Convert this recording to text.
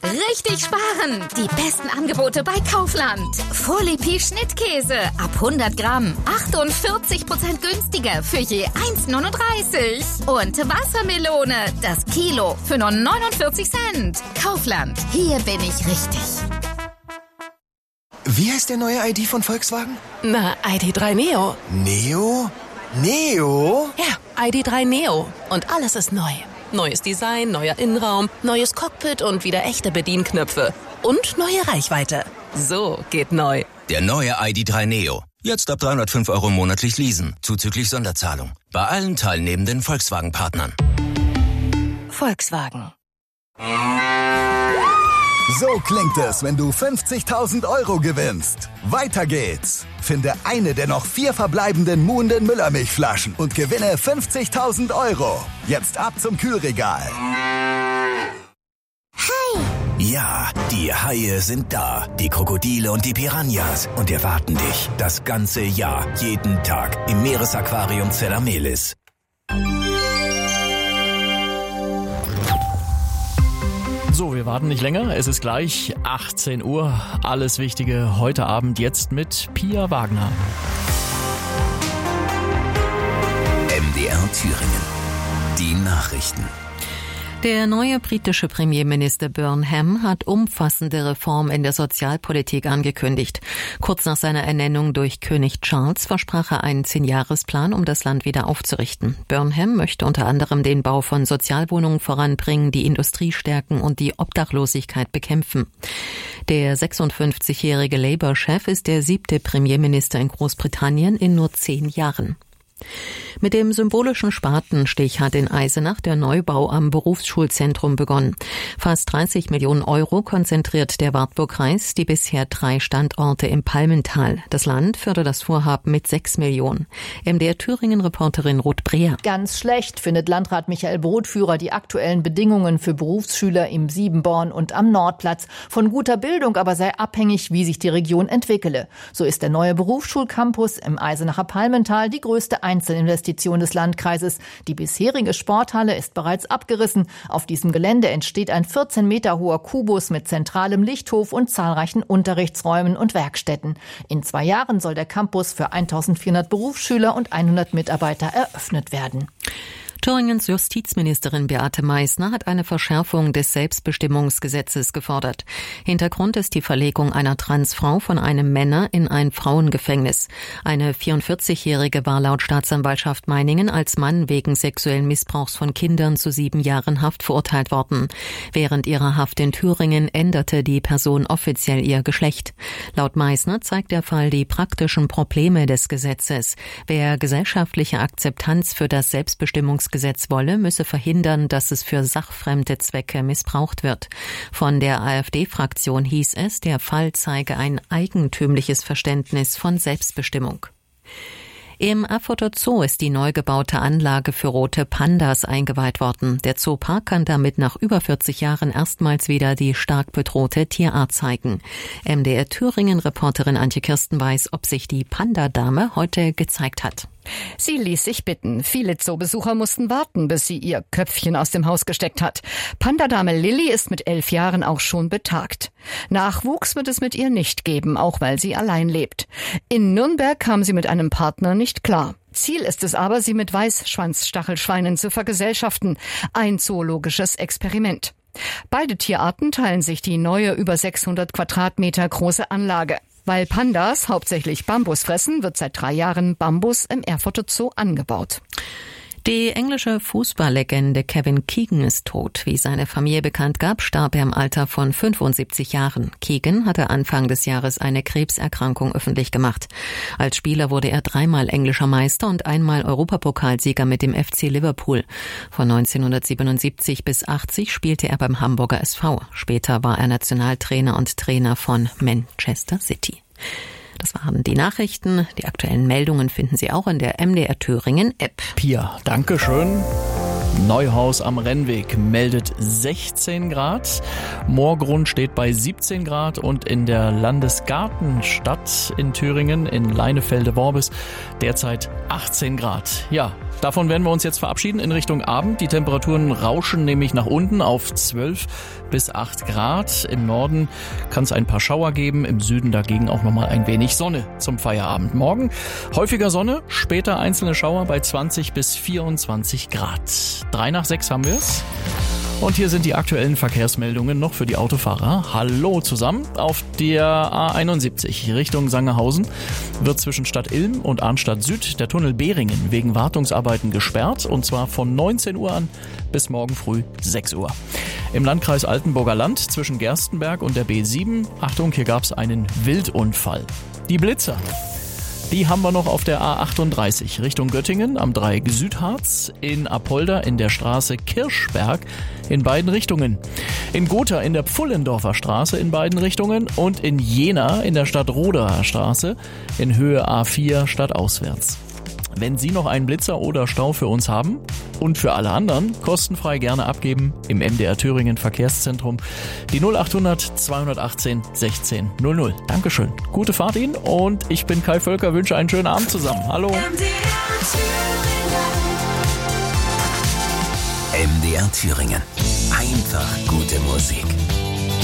Richtig sparen! Die besten Angebote bei Kaufland. Folie Schnittkäse ab 100 Gramm. 48% günstiger für je 1,39. Und Wassermelone, das Kilo für nur 49 Cent. Kaufland, hier bin ich richtig. Wie heißt der neue ID von Volkswagen? Na, ID.3 Neo. Neo? Neo? Ja, ID.3 Neo. Und alles ist neu. Neues Design, neuer Innenraum, neues Cockpit und wieder echte Bedienknöpfe. Und neue Reichweite. So geht neu. Der neue ID.3 Neo. Jetzt ab 305 € monatlich leasen, zuzüglich Sonderzahlung. Bei allen teilnehmenden Volkswagen-Partnern. Volkswagen. So klingt es, wenn du 50.000 € gewinnst. Weiter geht's. Finde eine der noch 4 verbleibenden Muhnden Müllermilchflaschen und gewinne 50.000 €. Jetzt ab zum Kühlregal. Hi! Ja, die Haie sind da. Die Krokodile und die Piranhas. Und erwarten dich das ganze Jahr, jeden Tag im Meeresaquarium Zelamelis. So, wir warten nicht länger. Es ist gleich 18 Uhr. Alles Wichtige heute Abend jetzt mit Pia Wagner. MDR Thüringen. Die Nachrichten. Der neue britische Premierminister Burnham hat umfassende Reformen in der Sozialpolitik angekündigt. Kurz nach seiner Ernennung durch König Charles versprach er einen 10-Jahresplan, um das Land wieder aufzurichten. Burnham möchte unter anderem den Bau von Sozialwohnungen voranbringen, die Industrie stärken und die Obdachlosigkeit bekämpfen. Der 56-jährige Labour-Chef ist der 7. Premierminister in Großbritannien in nur 10 Jahren. Mit dem symbolischen Spatenstich hat in Eisenach der Neubau am Berufsschulzentrum begonnen. Fast 30 Millionen € konzentriert der Wartburgkreis die bisher 3 Standorte im Palmental. Das Land fördert das Vorhaben mit 6 Millionen. MDR Thüringen-Reporterin Ruth Breer. Ganz schlecht findet Landrat Michael Brotführer die aktuellen Bedingungen für Berufsschüler im Siebenborn und am Nordplatz. Von guter Bildung aber sei abhängig, wie sich die Region entwickele. So ist der neue Berufsschulcampus im Eisenacher Palmental die größte Einzelinvestition des Landkreises. Die bisherige Sporthalle ist bereits abgerissen. Auf diesem Gelände entsteht ein 14 Meter hoher Kubus mit zentralem Lichthof und zahlreichen Unterrichtsräumen und Werkstätten. In 2 Jahren soll der Campus für 1400 Berufsschüler und 100 Mitarbeiter eröffnet werden. Thüringens Justizministerin Beate Meißner hat eine Verschärfung des Selbstbestimmungsgesetzes gefordert. Hintergrund ist die Verlegung einer Transfrau von einem Männer in ein Frauengefängnis. Eine 44-Jährige war laut Staatsanwaltschaft Meiningen als Mann wegen sexuellen Missbrauchs von Kindern zu 7 Jahren Haft verurteilt worden. Während ihrer Haft in Thüringen änderte die Person offiziell ihr Geschlecht. Laut Meißner zeigt der Fall die praktischen Probleme des Gesetzes. Wer gesellschaftliche Akzeptanz für das Selbstbestimmungsgesetz wolle, müsse verhindern, dass es für sachfremde Zwecke missbraucht wird. Von der AfD-Fraktion hieß es, der Fall zeige ein eigentümliches Verständnis von Selbstbestimmung. Im Erfurter Zoo ist die neu gebaute Anlage für rote Pandas eingeweiht worden. Der Zoopark kann damit nach über 40 Jahren erstmals wieder die stark bedrohte Tierart zeigen. MDR Thüringen-Reporterin Antje Kirsten weiß, ob sich die Pandadame heute gezeigt hat. Sie ließ sich bitten. Viele Zoobesucher mussten warten, bis sie ihr Köpfchen aus dem Haus gesteckt hat. Pandadame Lilly ist mit 11 Jahren auch schon betagt. Nachwuchs wird es mit ihr nicht geben, auch weil sie allein lebt. In Nürnberg kam sie mit einem Partner nicht klar. Ziel ist es aber, sie mit Weißschwanzstachelschweinen zu vergesellschaften. Ein zoologisches Experiment. Beide Tierarten teilen sich die neue, über 600 Quadratmeter große Anlage. Weil Pandas hauptsächlich Bambus fressen, wird seit 3 Jahren Bambus im Erfurter Zoo angebaut. Die englische Fußballlegende Kevin Keegan ist tot. Wie seine Familie bekannt gab, starb er im Alter von 75 Jahren. Keegan hatte Anfang des Jahres eine Krebserkrankung öffentlich gemacht. Als Spieler wurde er 3-mal englischer Meister und 1-mal Europapokalsieger mit dem FC Liverpool. Von 1977 bis 80 spielte er beim Hamburger SV. Später war er Nationaltrainer und Trainer von Manchester City. Das waren die Nachrichten. Die aktuellen Meldungen finden Sie auch in der MDR Thüringen App. Pia, danke schön. Neuhaus am Rennweg meldet 16 Grad. Moorgrund steht bei 17 Grad und in der Landesgartenstadt in Thüringen, in Leinefelde-Worbis, derzeit 18 Grad. Ja, davon werden wir uns jetzt verabschieden in Richtung Abend. Die Temperaturen rauschen nämlich nach unten auf 12 bis 8 Grad. Im Norden kann es ein paar Schauer geben, im Süden dagegen auch nochmal ein wenig Sonne zum Feierabend. Morgen häufiger Sonne, später einzelne Schauer bei 20 bis 24 Grad. 3 nach 6 haben wir es. Und hier sind die aktuellen Verkehrsmeldungen noch für die Autofahrer. Hallo zusammen. Auf der A71 Richtung Sangerhausen wird zwischen Stadt Ilm und Arnstadt Süd der Tunnel Behringen wegen Wartungsarbeiten gesperrt. Und zwar von 19 Uhr an bis morgen früh 6 Uhr. Im Landkreis Altenburger Land zwischen Gerstenberg und der B7. Achtung, hier gab es einen Wildunfall. Die Blitzer. Die haben wir noch auf der A38 Richtung Göttingen am Dreieck Südharz, in Apolda in der Straße Kirschberg in beiden Richtungen, in Gotha in der Pfullendorfer Straße in beiden Richtungen und in Jena in der Stadtroder Straße in Höhe A4 stadtauswärts. Wenn Sie noch einen Blitzer oder Stau für uns haben und für alle anderen, kostenfrei gerne abgeben im MDR Thüringen Verkehrszentrum. Die 0800 218 16 00. Dankeschön. Gute Fahrt Ihnen und ich bin Kai Völker, wünsche einen schönen Abend zusammen. Hallo. MDR Thüringen. Einfach gute Musik.